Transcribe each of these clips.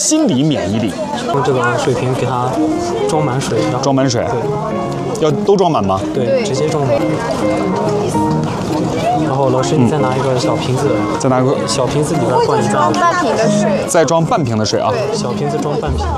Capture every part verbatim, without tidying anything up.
心理免疫力。 用这个水瓶给它装满水， 装满水，对，要都装满吗？ 对，直接装满。然后老师，你再拿一个小瓶子， 嗯、再拿个小瓶子里边灌一装半瓶的水， 再装半瓶的水啊。 小瓶子装半瓶。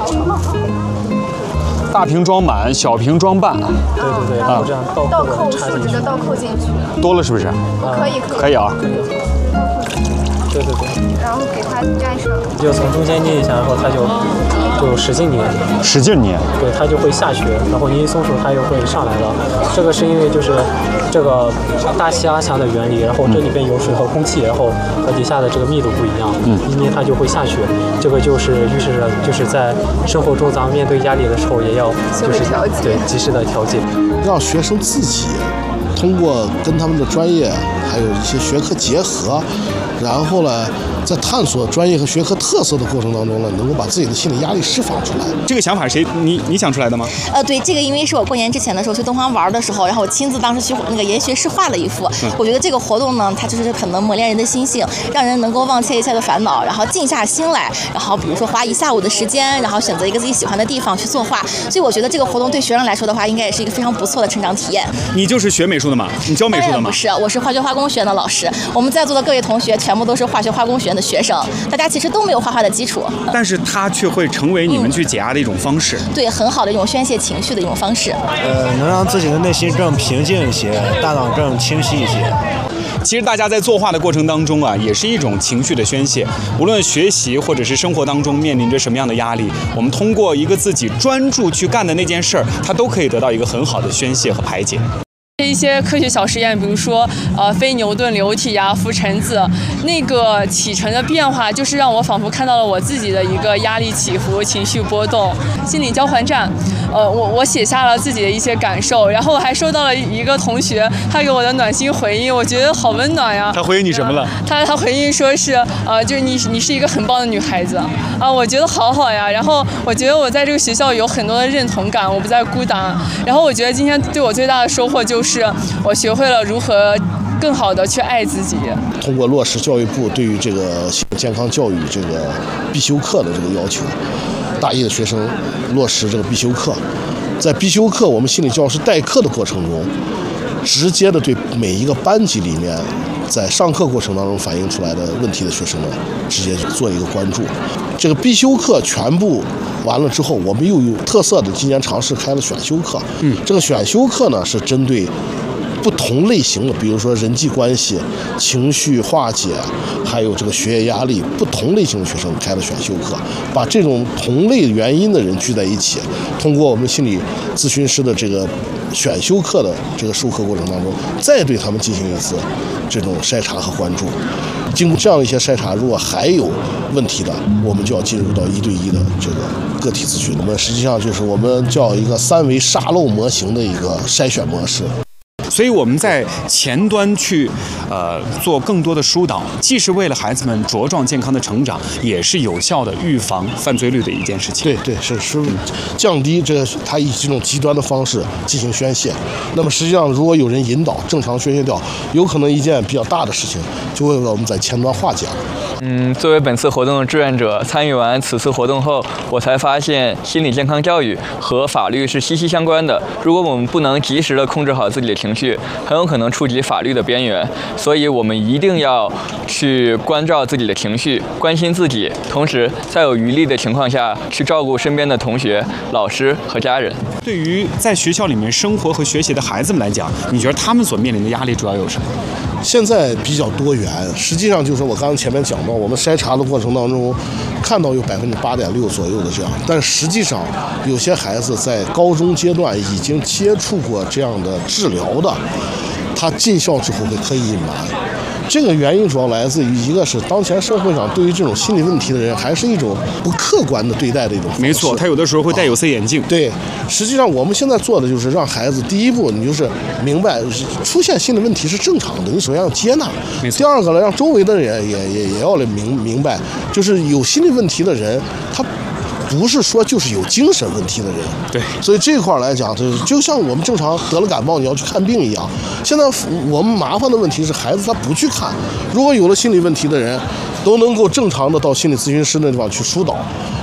大瓶装满，小瓶装半。 对对对，然后这样倒倒扣，竖直的倒扣进去。 多了是不是？ 可以可以。 可以啊。 对对对。 然后给它盖上。 就从中间捏一下，然后它就就使劲捏， 使劲捏。 对，它就会下去，然后你一松手，它又会上来了。这个是因为就是这个大气压强的原理，然后这里边有水和空气，然后和底下的这个密度不一样，嗯，一捏它就会下去。这个就是预示着就是在生活中咱们面对压力的时候，也要就是对及时的调节， 让学生自己通过跟他们的专业还有一些学科结合，然后呢，在探索专业和学科特色的过程当中呢，能够把自己的心理压力释放出来。 这个想法谁你你想出来的吗？ 呃，对，这个因为是我过年之前的时候去东方玩的时候，然后我亲自当时去那个研学室画了一幅。嗯、我觉得这个活动呢，它就是很能磨练人的心性，让人能够忘却一切的烦恼，然后静下心来，然后比如说花一下午的时间，然后选择一个自己喜欢的地方去作画。所以我觉得这个活动对学生来说的话，应该也是一个非常不错的成长体验。 你就是学美术的吗？你教美术的吗？ 不是，我是化学化工学院的老师。我们在座的各位同学全部都是化学化工学院的学生，大家其实都没有画画的基础， 但是它却会成为你们去解压的一种方式。 嗯、对，很好的一种宣泄情绪的一种方式。 呃，能让自己的内心更平静一些，大脑更清晰一些。 其实大家在作画的过程当中啊，也是一种情绪的宣泄。无论学习或者是生活当中面临着什么样的压力，我们通过一个自己专注去干的那件事儿，它都可以得到一个很好的宣泄和排解。 一些科学小实验，比如说呃非牛顿流体呀、浮尘子，那个起承的变化，就是让我仿佛看到了我自己的一个压力起伏、情绪波动。心理交换站，呃，我我写下了自己的一些感受，然后我还收到了一个同学他给我的暖心回应，我觉得好温暖呀。 他回应你什么了？ 他他回应说是呃，就是你你是一个很棒的女孩子啊，我觉得好好呀。然后我觉得我在这个学校有很多的认同感，我不再孤单。然后我觉得今天对我最大的收获就是。是我学会了如何更好的去爱自己。 通过落实教育部对于这个健康教育这个必修课的这个要求，大一的学生落实这个必修课，在必修课我们心理教师代课的过程中，直接的对每一个班级里面在上课过程当中反映出来的问题的学生呢，直接做一个关注。这个必修课全部完了之后，我们又有特色的今年尝试开了选修课。嗯，这个选修课呢是针对不同类型的，比如说人际关系、情绪化解，还有这个学业压力，不同类型的学生开了选修课，把这种同类原因的人聚在一起，通过我们心理咨询师的这个选修课的这个授课过程当中，再对他们进行一次这种筛查和关注。经过这样一些筛查，如果还有问题的，我们就要进入到一对一的这个个体咨询。我们实际上就是我们叫一个三维沙漏模型的一个筛选模式。 所以我们在前端去呃做更多的疏导，既是为了孩子们茁壮健康的成长，也是有效的预防犯罪率的一件事情。 对对，是是降低这个他以这种极端的方式进行宣泄。那么实际上，如果有人引导正常宣泄掉，有可能一件比较大的事情就会让我们在前端化解了。 嗯，作为本次活动的志愿者，参与完此次活动后，我才发现心理健康教育和法律是息息相关的。如果我们不能及时的控制好自己的情绪，很有可能触及法律的边缘。所以我们一定要去关照自己的情绪，关心自己，同时在有余力的情况下去照顾身边的同学、老师和家人。 对于在学校里面生活和学习的孩子们来讲，你觉得他们所面临的压力主要有什么？ 现在比较多元，实际上就是我刚刚前面讲到，我们筛查的过程当中，看到有百分之八点六左右的这样，但实际上有些孩子在高中阶段已经接触过这样的治疗的，他进校之后会刻意隐瞒。这个原因主要来自于一个是当前社会上对于这种心理问题的人还是一种不客观的对待的一种方式。 没错，他有的时候会戴有色眼镜。 啊、对，实际上我们现在做的就是让孩子第一步，你就是明白出现心理问题是正常的，你首先要接纳。 没错。 第二个呢，让周围的人也也也要来明明白，就是有心理问题的人，他不是说就是有精神问题的人。 对， 所以这块来讲，就就像我们正常得了感冒你要去看病一样。现在我们麻烦的问题是孩子他不去看，如果有了心理问题的人，都能够正常的到心理咨询师那地方去疏导。